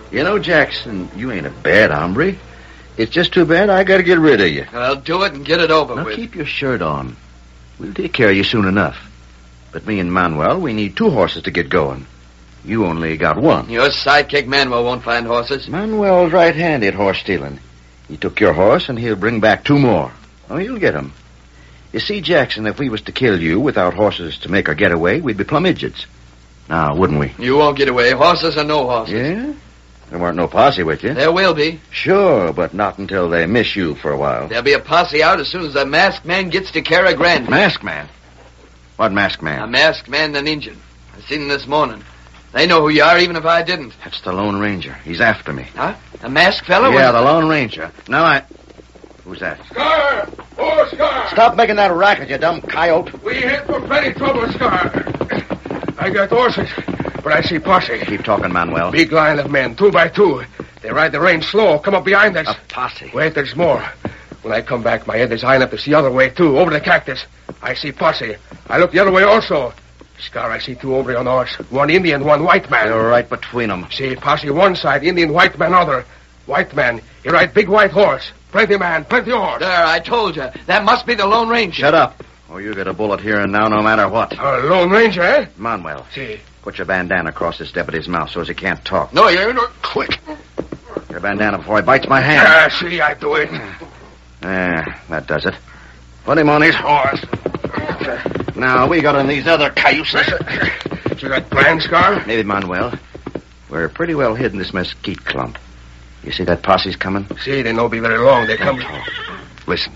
You know, Jackson, you ain't a bad hombre. It's just too bad I gotta get rid of you. I'll do it and get it over Now with. keep your shirt on. We'll take care of you soon enough. But me and Manuel, we need 2 horses to get going. You only got 1. Your sidekick Manuel won't find horses. Manuel's right-handed at horse stealing. He took your horse, and he'll bring back 2 more. Oh, he'll get 'em. You see, Jackson, if we was to kill you without horses to make our getaway, we'd be plumb idiots. Now, wouldn't we? You won't get away. Horses or no horses. Yeah? There weren't no posse with you. There will be. Sure, but not until they miss you for a while. There'll be a posse out as soon as the masked man gets to Cara Grande. Masked man? What masked man? A masked man and an Injun. I seen him this morning. They know who you are, even if I didn't. That's the Lone Ranger. He's after me. Huh? A masked fellow? Yeah, the Lone Ranger. Now Who's that? Scar! Oh, Scar! Stop making that racket, you dumb coyote. We hit for plenty trouble, Scar. I got horses, but I see posse. Keep talking, Manuel. Big line of men, 2 by 2. They ride the range slow, come up behind us. A posse. Wait, there's more. When I come back, my head is eyeing up to see the other way, too, over the cactus. I see posse. I look the other way also. Scar, I see 2 hombres on horse. 1 Indian, 1 white man. You're right between them. See, posse one side, Indian, white man other. White man, he ride big white horse. Plenty man, plenty horse. There, I told you. That must be the Lone Ranger. Shut up, or you get a bullet here and now no matter what. Lone Ranger, eh? Manuel, See. put your bandana across this deputy's mouth so as he can't talk. No, you're quick. Your bandana before he bites my hand. See, I do it. That does it. Put him on his horse. Now, we got on these other cayuses. You got plans, Scar? Maybe, Manuel. We're pretty well hid in this mesquite clump. You see that posse's coming? See, they don't be very long. They come... Listen.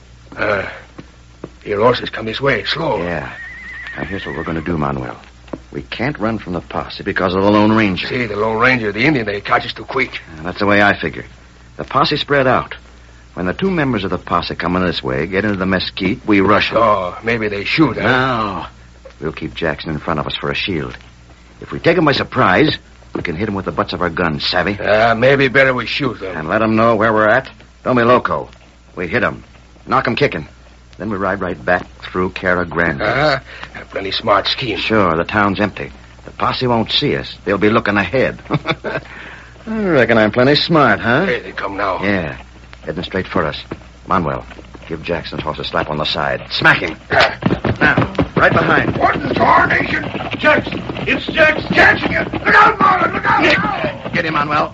Your horses come this way, slow. Yeah. Now, here's what we're going to do, Manuel. We can't run from the posse because of the Lone Ranger. See, the Lone Ranger, the Indian, they catch us too quick. That's the way I figure. The posse spread out. When the 2 members of the posse coming this way get into the mesquite, we rush them. Oh, maybe they shoot, huh? No. We'll keep Jackson in front of us for a shield. If we take him by surprise, we can hit him with the butts of our guns, savvy? Maybe better we shoot them. And let them know where we're at. Don't be loco. We hit him. Knock him kicking. Then we ride right back through Cara Grande. A plenty smart scheme. Sure, the town's empty. The posse won't see us. They'll be looking ahead. I reckon I'm plenty smart, huh? Hey, they come now. Yeah. Heading straight for us. Manuel, give Jackson's horse a slap on the side. Smack him. Now, right behind. What in tarnation? Jackson! It's Jackson catching you! Look out, Marlon! Look out! Nick, get him, Manuel.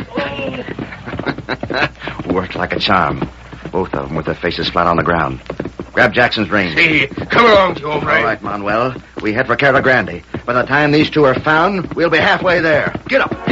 Worked like a charm. Both of them with their faces flat on the ground. Grab Jackson's reins. See, come along, you hombre. All right, Manuel. We head for Cara Grande. By the time these 2 are found, we'll be halfway there. Get up.